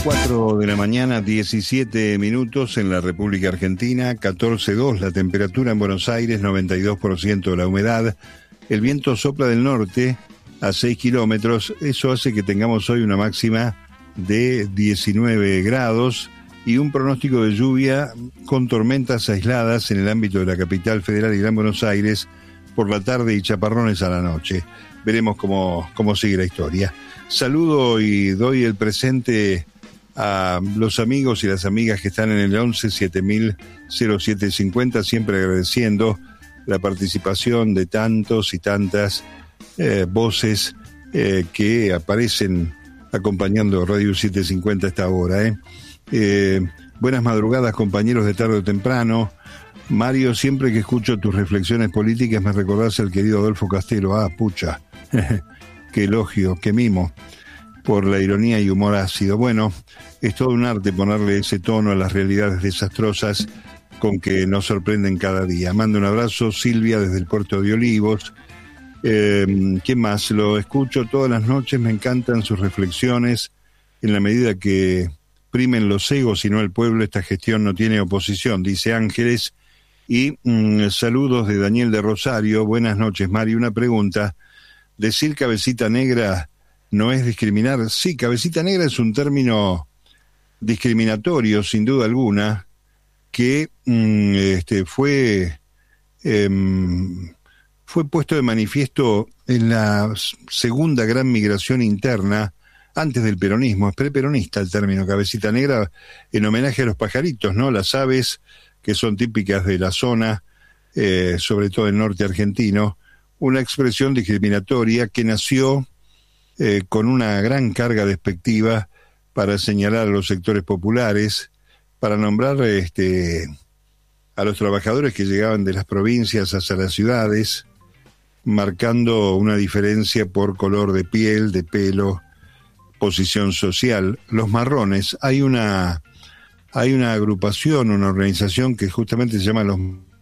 4 de la mañana, 17 minutos en la República Argentina, 14,2 la temperatura en Buenos Aires, 92% de la humedad. El viento sopla del norte a 6 kilómetros. Eso hace que tengamos hoy una máxima de 19 grados y un pronóstico de lluvia con tormentas aisladas en el ámbito de la capital federal y Gran Buenos Aires por la tarde y chaparrones a la noche. Veremos cómo sigue la historia. Saludo y doy el presente a los amigos y las amigas que están en el 11 7000 0750, siempre agradeciendo la participación de tantos y tantas voces que aparecen acompañando Radio 750 a esta hora. Buenas madrugadas, compañeros de tarde o temprano. Mario, siempre que escucho tus reflexiones políticas me recordás al querido Adolfo Castelo. Pucha, qué elogio, qué mimo, por la ironía y humor ácido. Bueno, es todo un arte ponerle ese tono a las realidades desastrosas con que nos sorprenden cada día. Mando un abrazo, Silvia, desde el puerto de Olivos. ¿Quién más? Lo escucho todas las noches, me encantan sus reflexiones. En la medida que primen los egos y no el pueblo, esta gestión no tiene oposición, dice Ángeles. Y saludos de Daniel de Rosario. Buenas noches, Mario. Una pregunta. Decir cabecita negra no es discriminar. Sí, cabecita negra es un término discriminatorio, sin duda alguna, que fue puesto de manifiesto en la segunda gran migración interna antes del peronismo. Es preperonista el término cabecita negra, en homenaje a los pajaritos, ¿no? Las aves que son típicas de la zona, sobre todo el norte argentino, una expresión discriminatoria que nació con una gran carga despectiva para señalar a los sectores populares, para nombrar a los trabajadores que llegaban de las provincias hacia las ciudades, marcando una diferencia por color de piel, de pelo, posición social. Los marrones, hay una agrupación, una organización que justamente se llama los...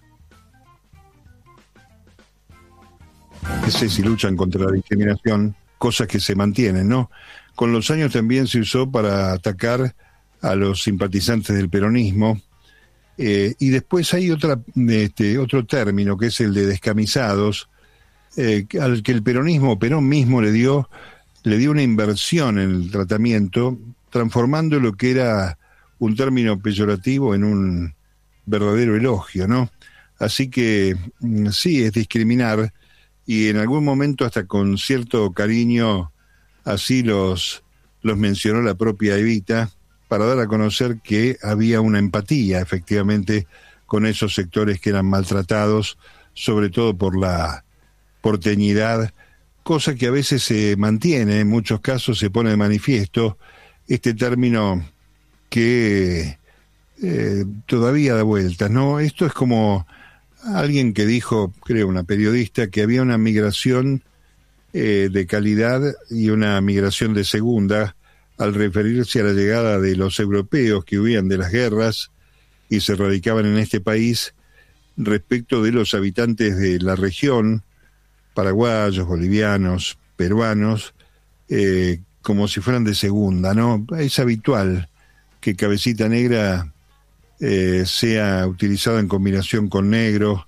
No sé si luchan contra la discriminación, cosas que se mantienen, ¿no? Con los años también se usó para atacar a los simpatizantes del peronismo, y después hay otro término que es el de descamisados, al que el Perón mismo le dio una inversión en el tratamiento, transformando lo que era un término peyorativo en un verdadero elogio, ¿no? Así que sí, es discriminar, y en algún momento hasta con cierto cariño así los mencionó la propia Evita, para dar a conocer que había una empatía efectivamente con esos sectores que eran maltratados, sobre todo por la porteñidad, cosa que a veces se mantiene, en muchos casos se pone de manifiesto este término que todavía da vueltas, ¿no? Esto es como alguien que dijo, creo una periodista, que había una migración de calidad y una migración de segunda, al referirse a la llegada de los europeos que huían de las guerras y se radicaban en este país, respecto de los habitantes de la región, paraguayos, bolivianos, peruanos, como si fueran de segunda, ¿no? Es habitual que cabecita negra sea utilizada en combinación con negro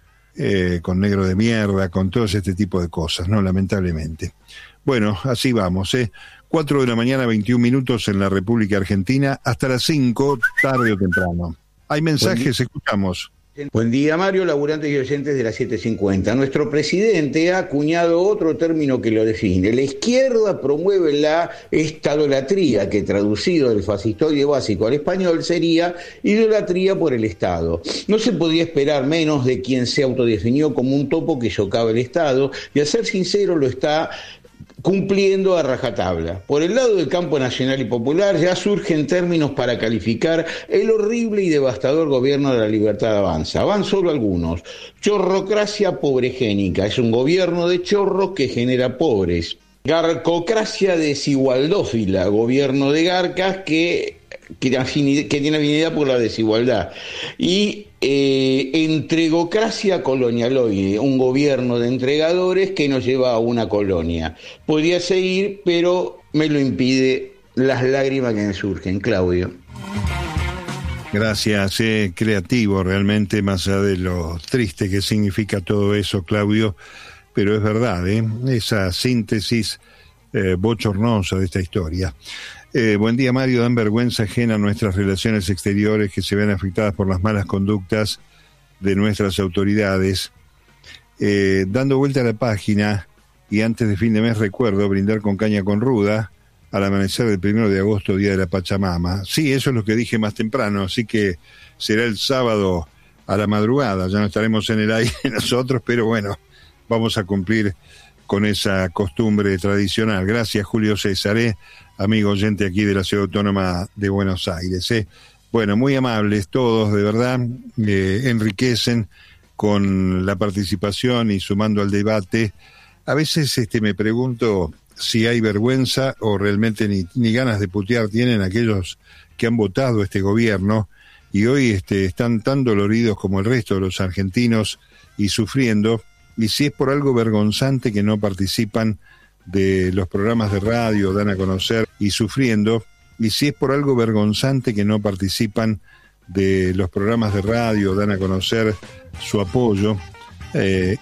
de mierda, con todo este tipo de cosas, ¿no? Lamentablemente. Bueno, así vamos, 4 de la mañana, 21 minutos en la República Argentina, hasta las 5, tarde o temprano. Hay mensajes, escuchamos. Buen día, Mario, laburantes y oyentes de la 750. Nuestro presidente ha acuñado otro término que lo define. La izquierda promueve la estadolatría, que traducido del fascistoide básico al español sería idolatría por el Estado. No se podía esperar menos de quien se autodefinió como un topo que socava el Estado, y a ser sincero lo está cumpliendo a rajatabla. Por el lado del campo nacional y popular ya surgen términos para calificar el horrible y devastador gobierno de la Libertad Avanza. Van solo algunos. Chorrocracia pobregénica, es un gobierno de chorros que genera pobres. Garcocracia desigualdófila, gobierno de garcas que tiene afinidad por la desigualdad. Y entregocracia colonialoide, un gobierno de entregadores que nos lleva a una colonia. Podría seguir, pero me lo impide las lágrimas que me surgen, Claudio. Gracias, creativo realmente, más allá de lo triste que significa todo eso, Claudio, pero es verdad, esa síntesis bochornosa de esta historia. Buen día, Mario. Dan vergüenza ajena a nuestras relaciones exteriores que se ven afectadas por las malas conductas de nuestras autoridades. Dando vuelta a la página, y antes de fin de mes recuerdo brindar con caña con ruda al amanecer del 1 de agosto, día de la Pachamama. Sí, eso es lo que dije más temprano, así que será el sábado a la madrugada, ya no estaremos en el aire nosotros, pero bueno, vamos a cumplir con esa costumbre tradicional. Gracias, Julio César, amigo oyente aquí de la Ciudad Autónoma de Buenos Aires. Bueno, muy amables todos, de verdad, enriquecen con la participación y sumando al debate. A veces me pregunto si hay vergüenza o realmente ni ganas de putear tienen aquellos que han votado este gobierno y hoy están tan doloridos como el resto de los argentinos y sufriendo, y si es por algo vergonzante que no participan de los programas de radio, dan a conocer y sufriendo, y si es por algo vergonzante que no participan de los programas de radio, dan a conocer su apoyo,